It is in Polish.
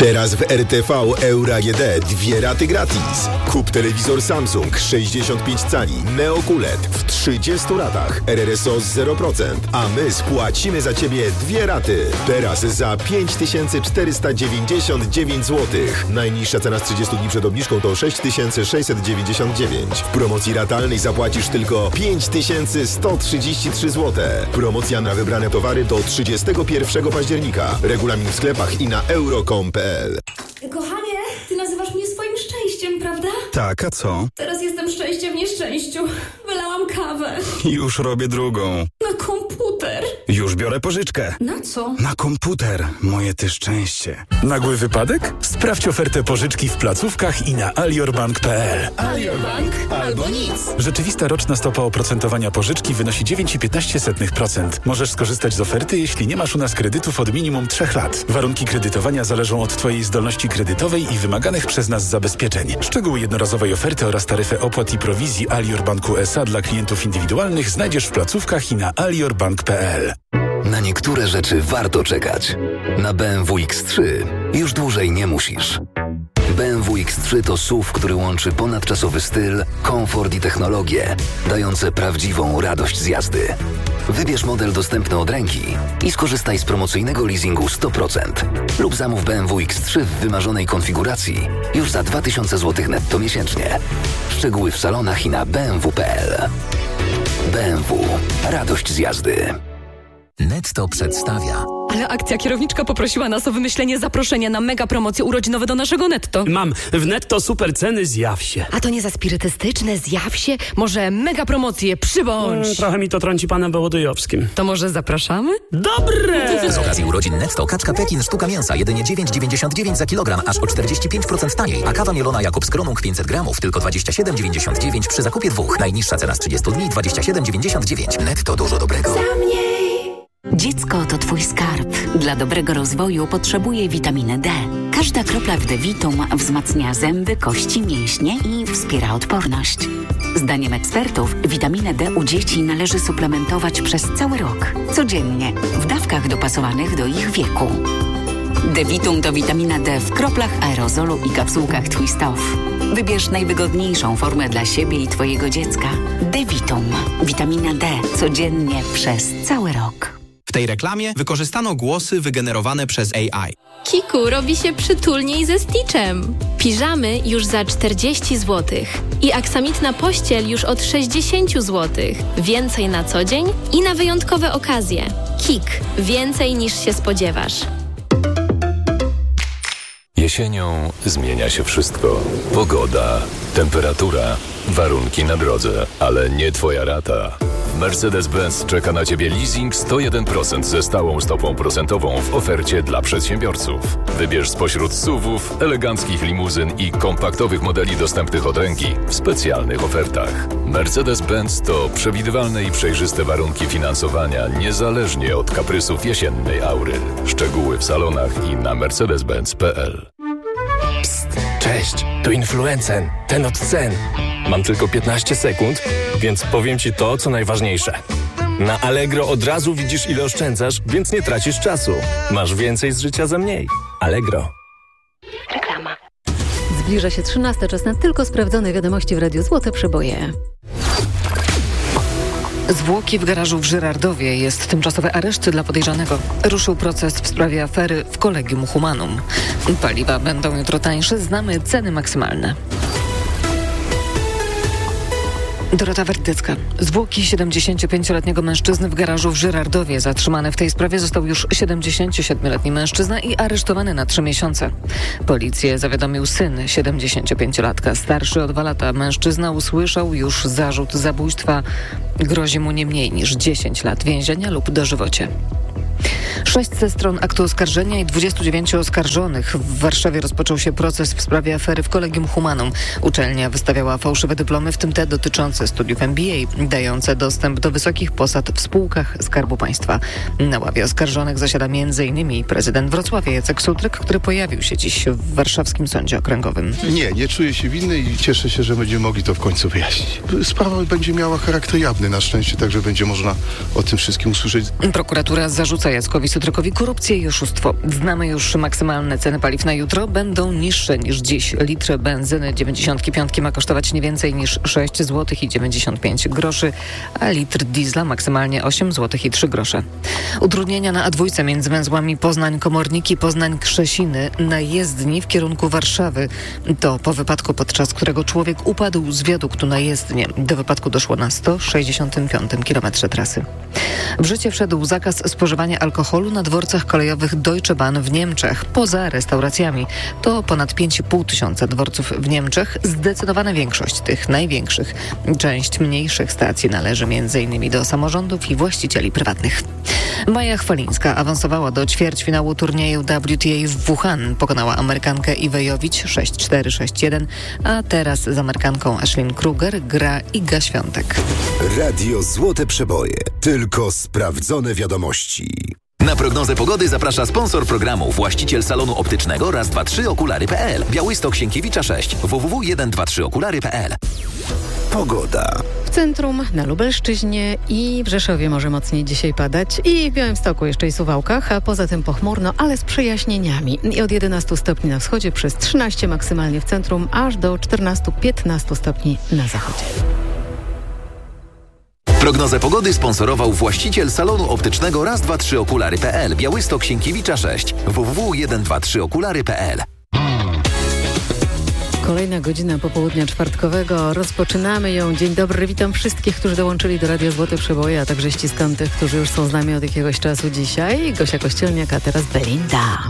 Teraz w RTV Euro AGD 2 raty gratis. Kup telewizor Samsung 65 cali Neo QLED w 30 ratach. RRSO 0%, a my spłacimy za Ciebie 2 raty. Teraz za 5499 zł. Najniższa cena z 30 dni przed obniżką to 6699. W promocji ratalnej zapłacisz tylko 5133 zł. Promocja na wybrane towary do 31 października. Regulamin w sklepach i na euro.com.pl. Kochanie, ty nazywasz mnie swoim szczęściem, prawda? Tak, a co? Teraz jestem szczęście w nieszczęściu. Wylałam kawę. Już robię drugą. Na komputer. Już biorę pożyczkę. Na co? Na komputer, moje ty szczęście. Nagły wypadek? Sprawdź ofertę pożyczki w placówkach i na aliorbank.pl. Alior Bank albo nic. Rzeczywista roczna stopa oprocentowania pożyczki wynosi 9,15%. Możesz skorzystać z oferty, jeśli nie masz u nas kredytów od minimum 3 lat. Warunki kredytowania zależą od Twojej zdolności kredytowej i wymaganych przez nas zabezpieczeń. Szczegóły jednorazowej oferty oraz taryfę opłat i prowizji Alior Banku S.A. dla klientów indywidualnych znajdziesz w placówkach i na aliorbank.pl. Na niektóre rzeczy warto czekać. Na BMW X3 już dłużej nie musisz. BMW X3 to SUV, który łączy ponadczasowy styl, komfort i technologię, dające prawdziwą radość z jazdy. Wybierz model dostępny od ręki i skorzystaj z promocyjnego leasingu 100%. Lub zamów BMW X3 w wymarzonej konfiguracji już za 2000 zł netto miesięcznie. Szczegóły w salonach i na bmw.pl. BMW. Radość z jazdy. Netto przedstawia. Ale akcja kierowniczka poprosiła nas o wymyślenie zaproszenia na mega promocje urodzinowe do naszego Netto. Mam w Netto super ceny, zjaw się. A to nie za spirytystyczne, zjaw się? Może mega promocje, przybądź. Trochę mi to trąci panem Wołodyjowskim. To może zapraszamy? Dobre! Z okazji urodzin Netto kaczka Pekin sztuka mięsa jedynie 9,99 za kilogram, aż o 45% taniej. A kawa mielona Jakobs Kronung 500 gramów tylko 27,99 przy zakupie 2. Najniższa cena z 30 dni 27,99. Netto dużo dobrego. Dziecko to Twój skarb. Dla dobrego rozwoju potrzebuje witaminy D. Każda kropla w D-Vitum wzmacnia zęby, kości, mięśnie i wspiera odporność. Zdaniem ekspertów witaminę D u dzieci należy suplementować przez cały rok. Codziennie, w dawkach dopasowanych do ich wieku. D-Vitum to witamina D w kroplach, aerozolu i kapsułkach Twist Off. Wybierz najwygodniejszą formę dla siebie i Twojego dziecka. D-Vitum. Witamina D. Codziennie przez cały rok. W tej reklamie wykorzystano głosy wygenerowane przez AI. Kiku robi się przytulniej ze Stitchem. Piżamy już za 40 zł. I aksamitna pościel już od 60 zł. Więcej na co dzień i na wyjątkowe okazje. Kik. Więcej niż się spodziewasz. Jesienią zmienia się wszystko. Pogoda, temperatura, warunki na drodze, ale nie Twoja rata. Mercedes-Benz czeka na Ciebie leasing 101% ze stałą stopą procentową w ofercie dla przedsiębiorców. Wybierz spośród SUV-ów, eleganckich limuzyn i kompaktowych modeli dostępnych od ręki w specjalnych ofertach. Mercedes-Benz to przewidywalne i przejrzyste warunki finansowania niezależnie od kaprysów jesiennej aury. Szczegóły w salonach i na mercedes-benz.pl. Psst, cześć, tu Influencen, ten od cen. Mam tylko 15 sekund, więc powiem Ci to, co najważniejsze. Na Allegro od razu widzisz, ile oszczędzasz, więc nie tracisz czasu. Masz więcej z życia za mniej. Allegro. Reklama. Zbliża się 13. Czas na tylko sprawdzone wiadomości w Radiu Złote Przeboje. Zwłoki w garażu w Żyrardowie. Jest tymczasowy areszt dla podejrzanego. Ruszył proces w sprawie afery w Collegium Humanum. Paliwa będą jutro tańsze. Znamy ceny maksymalne. Dorota Werdycka. Zwłoki 75-letniego mężczyzny w garażu w Żyrardowie. Zatrzymany w tej sprawie został już 77-letni mężczyzna i aresztowany na 3 miesiące. Policję zawiadomił syn 75-latka. Starszy o 2 lata mężczyzna usłyszał już zarzut zabójstwa. Grozi mu nie mniej niż 10 lat więzienia lub dożywocie. 600 stron aktu oskarżenia i 29 oskarżonych. W Warszawie rozpoczął się proces w sprawie afery w Collegium Humanum. Uczelnia wystawiała fałszywe dyplomy, w tym te dotyczące studiów MBA, dające dostęp do wysokich posad w spółkach Skarbu Państwa. Na ławie oskarżonych zasiada m.in. prezydent Wrocławia Jacek Sutryk, który pojawił się dziś w warszawskim sądzie okręgowym. Nie czuję się winny i cieszę się, że będziemy mogli to w końcu wyjaśnić. Sprawa będzie miała charakter jawny na szczęście, także będzie można o tym wszystkim usłyszeć. Prokuratura zarzuca Jackowi Sutrykowi korupcję i oszustwo. Znamy już maksymalne ceny paliw na jutro. Będą niższe niż dziś. Litr benzyny 95 ma kosztować nie więcej niż 6 zł i 95 groszy, a litr diesla maksymalnie 8 zł i 3 grosze. Utrudnienia na A2 między węzłami Poznań-Komorniki, Poznań-Krzesiny na jezdni w kierunku Warszawy. To po wypadku, podczas którego człowiek upadł z wiaduktu na jezdnię. Do wypadku doszło na 165 kilometrze trasy. W życie wszedł zakaz spożywania alkoholu na dworcach kolejowych Deutsche Bahn w Niemczech, poza restauracjami. To ponad 5,5 tysiąca dworców w Niemczech. Zdecydowana większość tych największych. Część mniejszych stacji należy m.in. do samorządów i właścicieli prywatnych. Maja Chwalińska awansowała do ćwierćfinału turnieju WTA w Wuhan. Pokonała Amerykankę Iwę Jowicz 6-4, 6-1, a teraz z Amerykanką Ashlyn Kruger gra Iga Świątek. Radio Złote Przeboje. Tylko sprawdzone wiadomości. Na prognozę pogody zaprasza sponsor programu, właściciel salonu optycznego Raz, 2, 3 okulary.pl. Białystok Sienkiewicza 6, www.123okulary.pl. Pogoda. W centrum, na Lubelszczyźnie i w Rzeszowie może mocniej dzisiaj padać i w Białymstoku jeszcze i Suwałkach, a poza tym pochmurno, ale z przejaśnieniami. I od 11 stopni na wschodzie, przez 13 maksymalnie w centrum, aż do 14-15 stopni na zachodzie. Prognozę pogody sponsorował właściciel salonu optycznego Raz, 2, 3 okulary.pl. Białystok Sienkiewicza 6, www.123okulary.pl. Kolejna godzina popołudnia czwartkowego. Rozpoczynamy ją. Dzień dobry, witam wszystkich, którzy dołączyli do Radia Złote Przeboje, a także ściskam tych, którzy już są z nami od jakiegoś czasu dzisiaj. Gosia Kościelniak, a teraz Belinda.